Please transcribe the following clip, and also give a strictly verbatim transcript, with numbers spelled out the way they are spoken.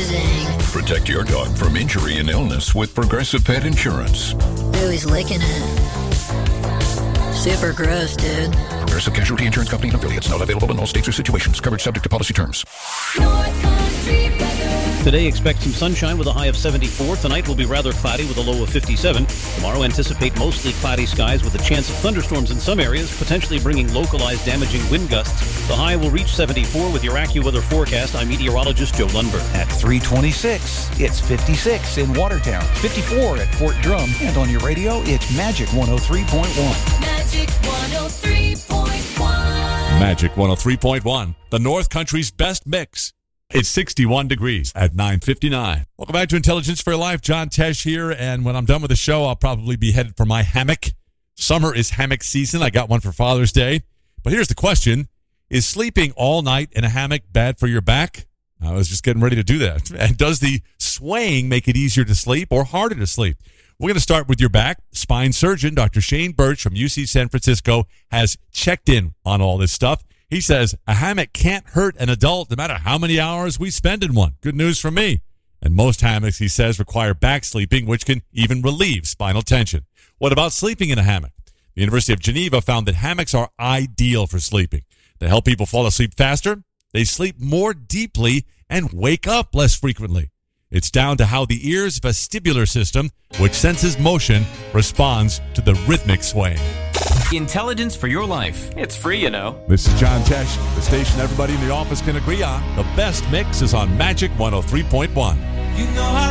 amazing. Protect your dog from injury and illness with Progressive Pet Insurance. Ooh, he's licking it. Super gross, dude. Progressive Casualty Insurance Company and affiliates. Not available in all states or situations. Coverage subject to policy terms. North Country weather. Today, expect some sunshine with a high of seventy-four. Tonight will be rather cloudy with a low of fifty-seven. Tomorrow, anticipate mostly cloudy skies with a chance of thunderstorms in some areas, potentially bringing localized damaging wind gusts. The high will reach seventy-four with your AccuWeather forecast. I'm meteorologist Joe Lundberg. At three twenty-six, it's fifty-six in Watertown, fifty-four at Fort Drum, and on your radio, it's Magic one oh three point one. Magic one oh three point one. Magic one oh three point one, the North Country's best mix. It's sixty-one degrees at nine fifty-nine. Welcome back to Intelligence for Your Life. John Tesh here, and when I'm done with the show, I'll probably be headed for my hammock. Summer is hammock season. I got one for Father's Day. But here's the question. Is sleeping all night in a hammock bad for your back? I was just getting ready to do that. And does the swaying make it easier to sleep or harder to sleep? We're going to start with your back. Spine surgeon Doctor Shane Birch from U C San Francisco has checked in on all this stuff. He says a hammock can't hurt an adult no matter how many hours we spend in one. Good news for me. And most hammocks, he says, require back sleeping, which can even relieve spinal tension. What about sleeping in a hammock? The University of Geneva found that hammocks are ideal for sleeping. They help people fall asleep faster, they sleep more deeply, and wake up less frequently. It's down to how the ear's vestibular system, which senses motion, responds to the rhythmic swaying. Intelligence for your life. It's free, you know. This is John Tesh, the station everybody in the office can agree on. The best mix is on Magic one oh three point one. You know I